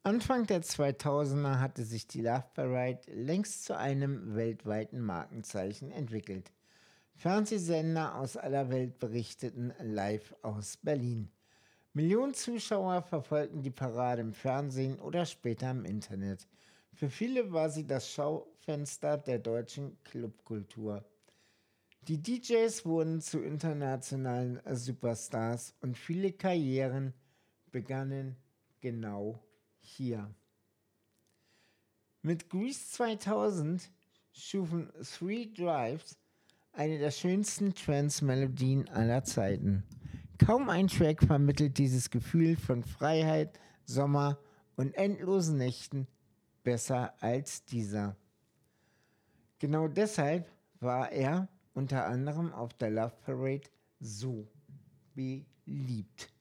Anfang der 2000er hatte sich die Love Parade längst zu einem weltweiten Markenzeichen entwickelt. Fernsehsender aus aller Welt berichteten live aus Berlin. Millionen Zuschauer verfolgten die Parade im Fernsehen oder später im Internet. Für viele war sie das Schaufenster der deutschen Clubkultur. Die DJs wurden zu internationalen Superstars und viele Karrieren begannen genau hier. Mit Grease 2000 schufen Three Drives eine der schönsten Trance-Melodien aller Zeiten. Kaum ein Track vermittelt dieses Gefühl von Freiheit, Sommer und endlosen Nächten besser als dieser. Genau deshalb war er unter anderem auf der Love Parade so beliebt.